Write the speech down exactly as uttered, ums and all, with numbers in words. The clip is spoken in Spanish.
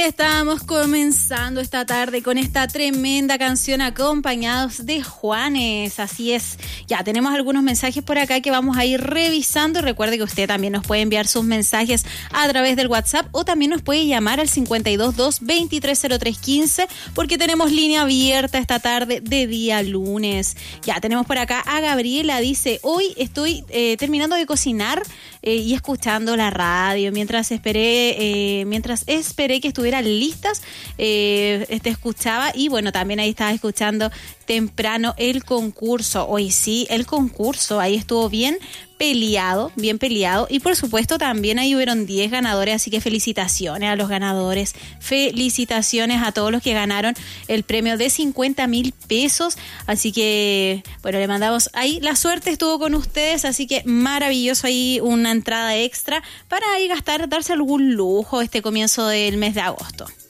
Estamos comenzando esta tarde con esta tremenda canción acompañados de Juanes, así es. Ya tenemos algunos mensajes por acá que vamos a ir revisando. Recuerde que usted también nos puede enviar sus mensajes a través del WhatsApp o también nos puede llamar al cincuenta y dos, dos, veintitrés, cero tres, quince porque tenemos línea abierta esta tarde de día lunes. Ya tenemos por acá a Gabriela, dice, hoy estoy eh, terminando de cocinar eh, y escuchando la radio mientras esperé, eh, mientras esperé que estuvieran listas, eh, te escuchaba y bueno, también ahí estaba escuchando temprano el concurso. Hoy sí, el concurso, ahí estuvo bien peleado, bien peleado y por supuesto también ahí hubieron diez ganadores, así que felicitaciones a los ganadores, felicitaciones a todos los que ganaron el premio de cincuenta mil pesos, así que bueno, le mandamos ahí, la suerte estuvo con ustedes, así que maravilloso ahí una entrada extra para ahí gastar, darse algún lujo este comienzo del mes de agosto.